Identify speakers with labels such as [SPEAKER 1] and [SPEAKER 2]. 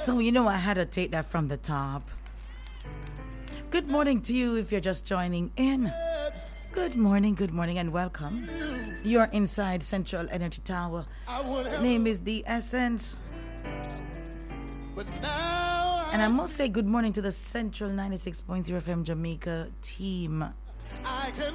[SPEAKER 1] So, I had to take that from the top. Good morning to you if you're just joining in. Good morning, and welcome. You're inside Central Energy Tower. Name is The Essence. And I must say good morning to the Central 96.0 FM Jamaica team.